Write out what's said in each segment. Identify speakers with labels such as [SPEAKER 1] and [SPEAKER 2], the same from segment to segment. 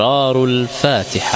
[SPEAKER 1] أسرار الفاتحة.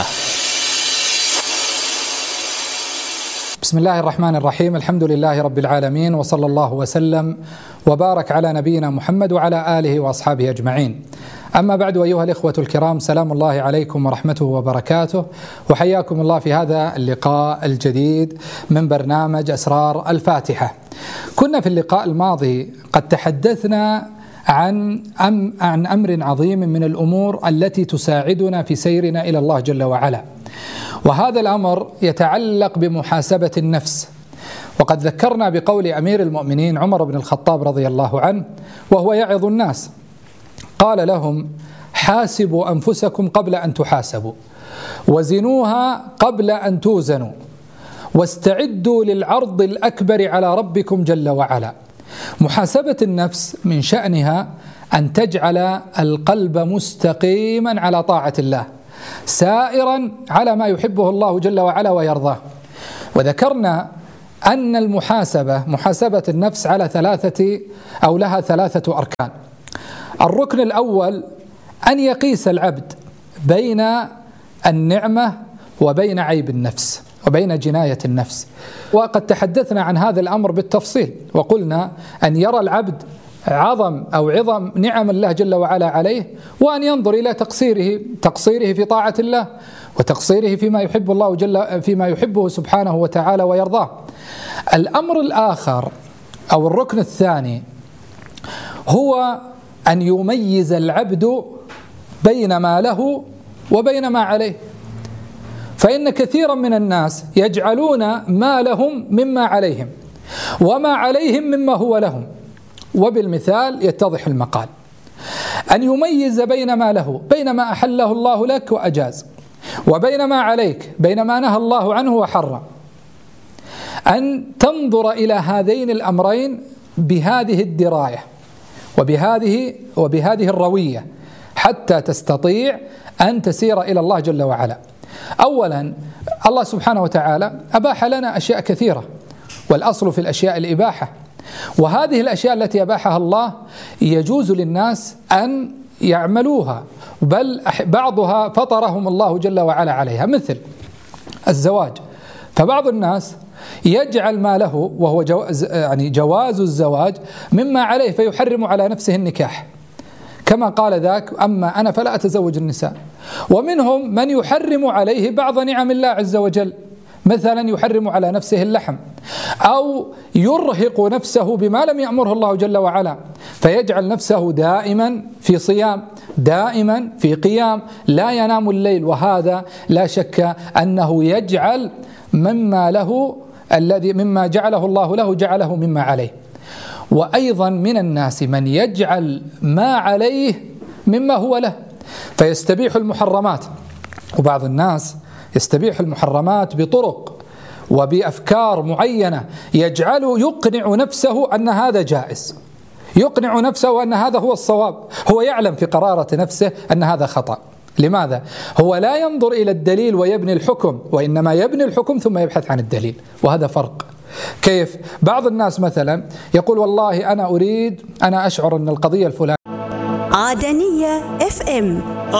[SPEAKER 2] بسم الله الرحمن الرحيم. الحمد لله رب العالمين، وصلى الله وسلم وبارك على نبينا محمد وعلى آله وأصحابه أجمعين. أما بعد، أيها الإخوة الكرام، سلام الله عليكم ورحمته وبركاته، وحياكم الله في هذا اللقاء الجديد من برنامج أسرار الفاتحة. كنا في اللقاء الماضي قد تحدثنا عن أمر عظيم من الأمور التي تساعدنا في سيرنا إلى الله جل وعلا، وهذا الأمر يتعلق بمحاسبة النفس. وقد ذكرنا بقول أمير المؤمنين عمر بن الخطاب رضي الله عنه وهو يعظ الناس، قال لهم: حاسبوا أنفسكم قبل أن تحاسبوا، وزنوها قبل أن توزنوا، واستعدوا للعرض الأكبر على ربكم جل وعلا. محاسبة النفس من شأنها أن تجعل القلب مستقيما على طاعة الله، سائرا على ما يحبه الله جل وعلا ويرضاه. وذكرنا أن محاسبة النفس على لها ثلاثة أركان. الركن الأول أن يقيس العبد بين النعمة وبين عيب النفس وبين جناية النفس، وقد تحدثنا عن هذا الأمر بالتفصيل، وقلنا أن يرى العبد عظم نعم الله جل وعلا عليه، وأن ينظر إلى تقصيره في طاعة الله، وتقصيره فيما يحبه سبحانه وتعالى ويرضاه. الأمر الآخر أو الركن الثاني هو أن يميز العبد بين ما له وبين ما عليه، فإن كثيرا من الناس يجعلون ما لهم مما عليهم، وما عليهم مما هو لهم. وبالمثال يتضح المقال. أن يميز بين ما له، بين ما أحله الله لك وأجاز، وبين ما عليك، بين ما نهى الله عنه وحرم. أن تنظر إلى هذين الأمرين بهذه الدراية وبهذه الروية حتى تستطيع أن تسير إلى الله جل وعلا. أولا، الله سبحانه وتعالى أباح لنا أشياء كثيرة، والأصل في الأشياء الإباحة، وهذه الأشياء التي أباحها الله يجوز للناس أن يعملوها، بل بعضها فطرهم الله جل وعلا عليها، مثل الزواج. فبعض الناس يجعل ما له وهو جواز الزواج مما عليه، فيحرم على نفسه النكاح، كما قال ذاك: أما أنا فلا أتزوج النساء. ومنهم من يحرم عليه بعض نعم الله عز وجل، مثلا يحرم على نفسه اللحم، أو يرهق نفسه بما لم يأمره الله جل وعلا، فيجعل نفسه دائما في صيام، دائما في قيام، لا ينام الليل. وهذا لا شك أنه يجعل مما جعله الله له جعله مما عليه. وأيضا من الناس من يجعل ما عليه مما هو له، فيستبيح المحرمات. وبعض الناس يستبيح المحرمات بطرق وبأفكار معينة، يقنع نفسه أن هذا جائز، يقنع نفسه أن هذا هو الصواب، هو يعلم في قرارة نفسه أن هذا خطأ. لماذا؟ هو لا ينظر إلى الدليل ويبني الحكم، وإنما يبني الحكم ثم يبحث عن الدليل، وهذا فرق. كيف؟ بعض الناس مثلا يقول: والله أنا أشعر أن القضية الفلانية.
[SPEAKER 3] عدنية FM